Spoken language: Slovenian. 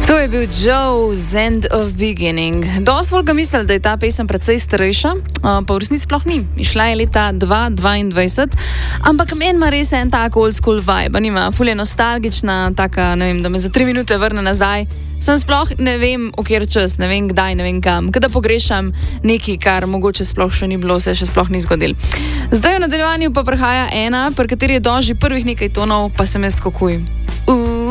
To je bil Joe z End of Beginning. Dosti volka misli, da je ta pesem precej starejša, pa v resnici sploh ni. Išla je leta 2022, ampak meni ima res en tak old school vibe. Nima, ful je nostalgična, taka, ne vem, da me za 3 minute vrne nazaj. Sem sploh ne vem, v kjer čas, ne vem kdaj, ne vem kam. Kada pogrešam nekaj, kar mogoče sploh še ni bilo, se še sploh ni zgodil. Zdaj v nadaljevanju pa prihaja ena, pri kateri je doži prvih nekaj tonov, pa se me skokuj.